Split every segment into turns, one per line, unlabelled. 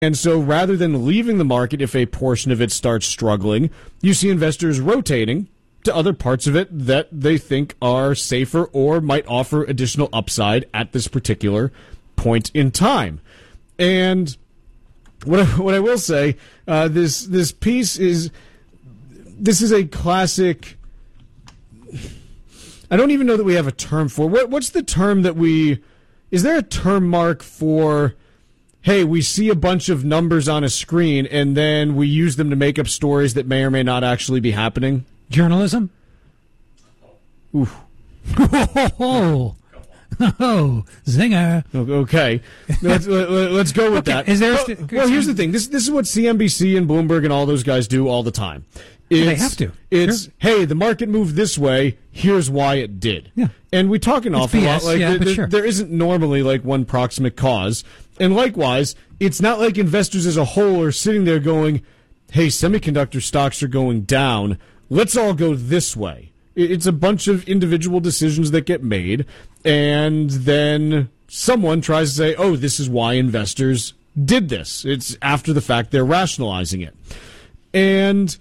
And so rather than leaving the market if a portion of it starts struggling, you see investors rotating to other parts of it that they think are safer or might offer additional upside at this particular point in time. And what I will say, this piece is a classic. I don't even know that we have a term for what's the term that is there a term, Mark, for, hey, we see a bunch of numbers on a screen and then we use them to make up stories that may or may not actually be happening?
Journalism?
Oof.
Oh, zinger.
Okay. Let's go with that.
Is there
well, here's the thing. This is what CNBC and Bloomberg and all those guys do all the time.
They have to.
It's, sure. Hey, the market moved this way. Here's why it did.
Yeah.
And we talk an awful lot. Like
sure.
There isn't normally like one proximate cause. And likewise, it's not like investors as a whole are sitting there going, hey, semiconductor stocks are going down. Let's all go this way. It's a bunch of individual decisions that get made. And then someone tries to say, oh, this is why investors did this. It's after the fact they're rationalizing it. And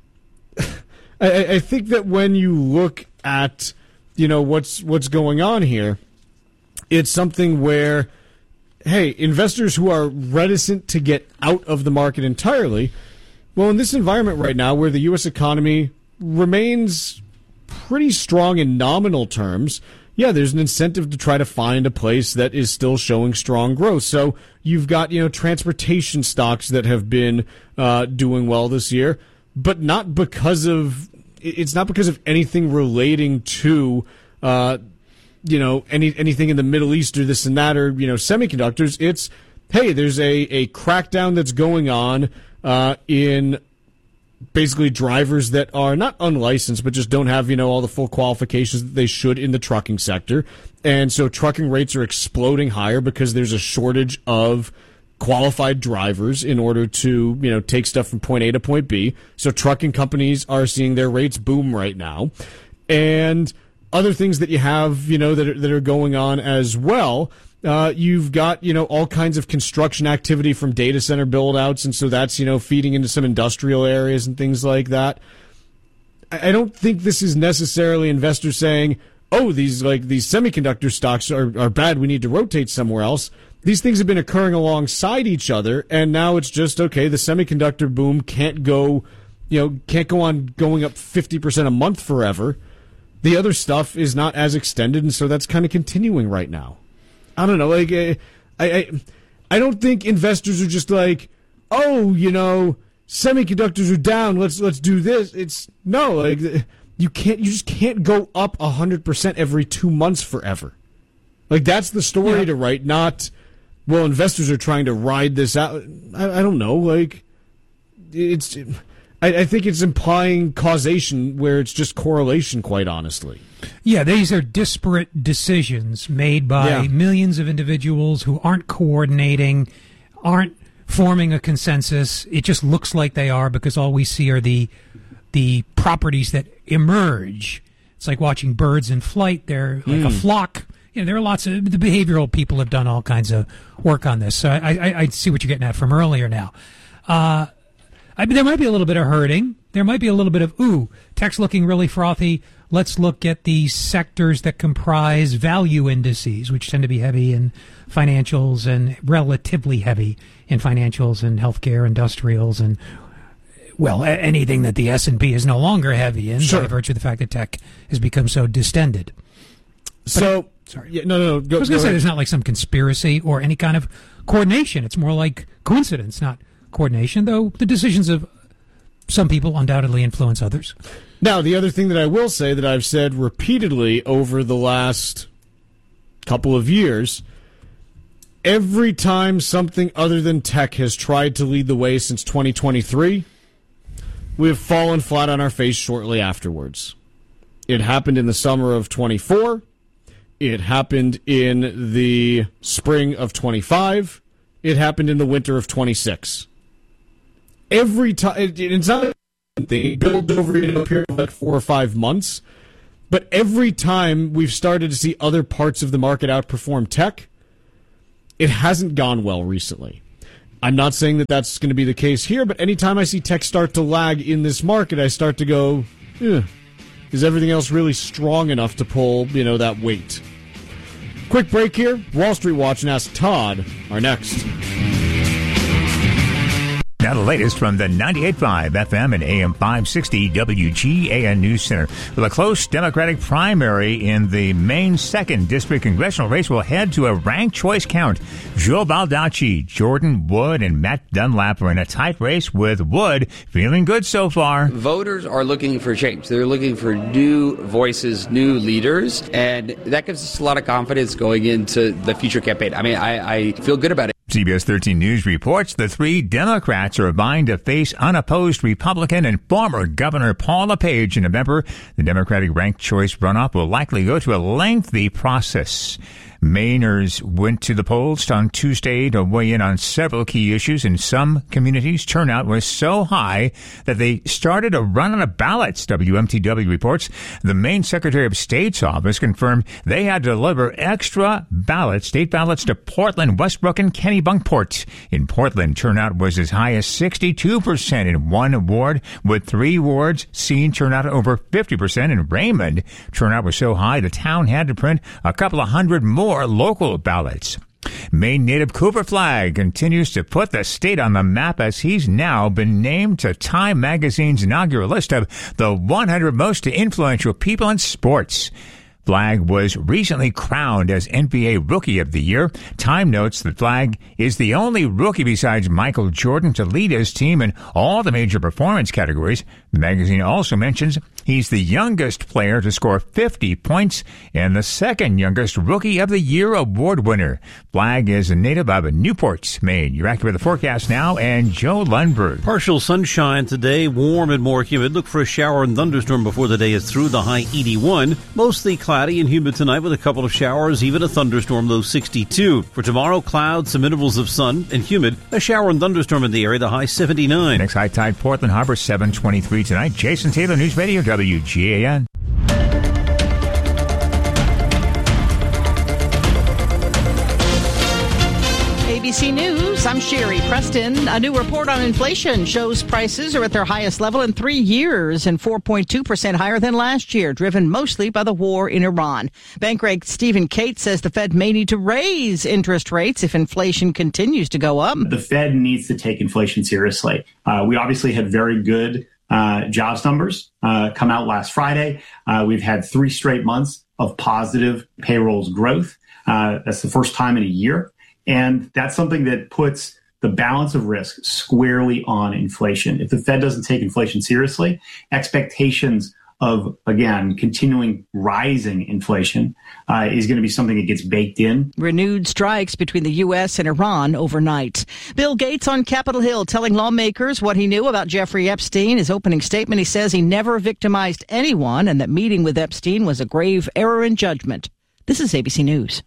I think that when you look at, what's going on here, it's something where, hey, investors who are reticent to get out of the market entirely, well, in this environment right now where the U.S. economy remains pretty strong in nominal terms, yeah, there's an incentive to try to find a place that is still showing strong growth. So you've got, transportation stocks that have been doing well this year, but not because of anything relating to anything in the Middle East or this and that or semiconductors. It's, hey, there's a crackdown that's going on in basically drivers that are not unlicensed but just don't have all the full qualifications that they should in the trucking sector, and so trucking rates are exploding higher because there's a shortage of qualified drivers in order to take stuff from point A to point B. So trucking companies are seeing their rates boom right now, and other things that you have that are going on as well. You've got all kinds of construction activity from data center build-outs, and so that's feeding into some industrial areas and things like that. I don't think this is necessarily investors saying, oh, these semiconductor stocks are bad, we need to rotate somewhere else. These things have been occurring alongside each other, and now it's just, okay, the semiconductor boom can't go on going up 50% a month forever. The other stuff is not as extended, and so that's kind of continuing right now. I don't know. I don't think investors are just like, oh, semiconductors are down. Let's do this. It's no, you just can't go up 100% every 2 months forever. That's the story to write. Not, well, investors are trying to ride this out. I don't know. I think it's implying causation where it's just correlation, quite honestly.
Yeah, these are disparate decisions made by millions of individuals who aren't coordinating, aren't forming a consensus. It just looks like they are because all we see are the properties that emerge. It's like watching birds in flight. They're like a flock. There are lots of the behavioral people have done all kinds of work on this. So I see what you're getting at from earlier now. There might be a little bit of herding. There might be a little bit of, tech's looking really frothy. Let's look at the sectors that comprise value indices, which tend to be heavy in financials and relatively heavy in financials and healthcare, industrials, and, well, anything that the S&P is no longer heavy in by virtue of the fact that tech has become so distended.
Sorry.
Yeah, no. I was going to say there's not like some conspiracy or any kind of coordination. It's more like coincidence, not coordination, though the decisions of some people undoubtedly influence others.
Now, the other thing that I will say that I've said repeatedly over the last couple of years, every time something other than tech has tried to lead the way since 2023, we have fallen flat on our face shortly afterwards. It happened in the summer of 24. It happened in the spring of 25. It happened in the winter of 26. Every time, it's not a thing. It built over a period of like 4 or 5 months. But every time we've started to see other parts of the market outperform tech, it hasn't gone well recently. I'm not saying that that's going to be the case here, but anytime I see tech start to lag in this market, I start to go, is everything else really strong enough to pull, that weight? Quick break here. Wall Street Watch and Ask Todd are next.
Now the latest from the 98.5 FM and AM 560 WGAN News Center. With a close Democratic primary in the Maine 2nd District congressional race, will head to a ranked choice count. Joe Baldacci, Jordan Wood, and Matt Dunlap are in a tight race, with Wood feeling good so far.
Voters are looking for change. They're looking for new voices, new leaders, and that gives us a lot of confidence going into the future campaign. I mean, I feel good about it.
CBS 13 News reports the 3 Democrats are vying to face unopposed Republican and former Governor Paul LePage in November. The Democratic ranked choice runoff will likely go to a lengthy process. Mainers went to the polls on Tuesday to weigh in on several key issues. In some communities, turnout was so high that they started a run on of ballots, WMTW reports. The Maine Secretary of State's office confirmed they had to deliver extra ballots, state ballots, to Portland, Westbrook, and Kennebunkport. In Portland, turnout was as high as 62% in one ward, with 3 wards seeing turnout over 50%. In Raymond, turnout was so high the town had to print a couple of hundred more local ballots. Maine native Cooper Flagg continues to put the state on the map, as he's now been named to Time magazine's inaugural list of the 100 most influential people in sports. Flagg was recently crowned as NBA Rookie of the Year. Time notes that Flagg is the only rookie besides Michael Jordan to lead his team in all the major performance categories. The magazine also mentions he's the youngest player to score 50 points and the second youngest Rookie of the Year award winner. Flagg is a native of Newport, Maine. You're accurate with the forecast now, and Joe Lundberg.
Partial sunshine today, warm and more humid. Look for a shower and thunderstorm before the day is through, the high 81. Mostly cloudy and humid tonight with a couple of showers, even a thunderstorm, low 62. For tomorrow, clouds, some intervals of sun and humid. A shower and thunderstorm in the area, the high 79.
Next high tide, Portland Harbor, 723 tonight. Jason Taylor, News Radio, WGAN.
ABC News, I'm Sherry Preston. A new report on inflation shows prices are at their highest level in 3 years and 4.2% higher than last year, driven mostly by the war in Iran. Bankrate Stephen Cates says the Fed may need to raise interest rates if inflation continues to go up.
The Fed needs to take inflation seriously. We obviously had very good jobs numbers come out last Friday. We've had 3 straight months of positive payrolls growth. That's the first time in a year. And that's something that puts the balance of risk squarely on inflation. If the Fed doesn't take inflation seriously, expectations of, again, continuing rising inflation is going to be something that gets baked in.
Renewed strikes between the U.S. and Iran overnight. Bill Gates on Capitol Hill telling lawmakers what he knew about Jeffrey Epstein. His opening statement, he says he never victimized anyone and that meeting with Epstein was a grave error in judgment. This is ABC News.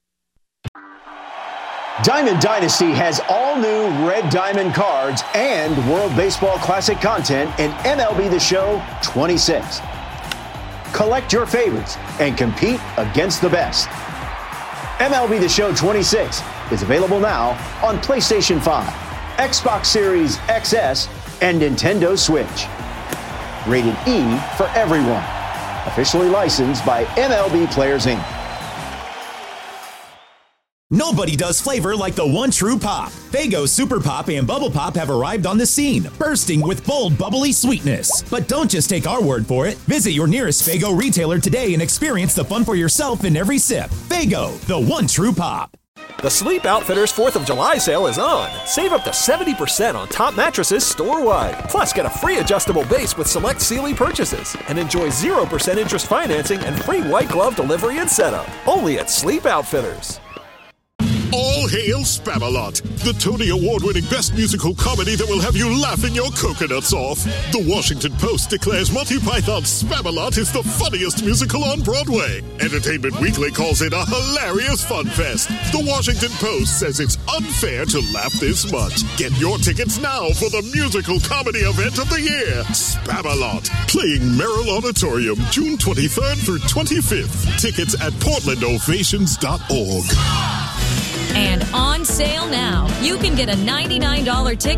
Diamond Dynasty has all new Red Diamond cards and World Baseball Classic content in MLB The Show 26. Collect your favorites and compete against the best. MLB The Show 26 is available now on PlayStation 5, Xbox Series XS, and Nintendo Switch. Rated E for everyone. Officially licensed by MLB Players Inc.
Nobody does flavor like the one true pop. Faygo Super Pop and Bubble Pop have arrived on the scene, bursting with bold, bubbly sweetness. But don't just take our word for it. Visit your nearest Faygo retailer today and experience the fun for yourself in every sip. Faygo, the one true pop.
The Sleep Outfitters 4th of July sale is on. Save up to 70% on top mattresses store-wide. Plus, get a free adjustable base with select Sealy purchases. And enjoy 0% interest financing and free white glove delivery and setup. Only at Sleep Outfitters.
All hail Spamalot, the Tony Award-winning best musical comedy that will have you laughing your coconuts off. The Washington Post declares Monty Python's Spamalot is the funniest musical on Broadway. Entertainment Weekly calls it a hilarious fun fest. The Washington Post says it's unfair to laugh this much. Get your tickets now for the musical comedy event of the year, Spamalot, playing Merrill Auditorium June 23rd through 25th. Tickets at portlandovations.org.
And on sale now, you can get a $99 ticket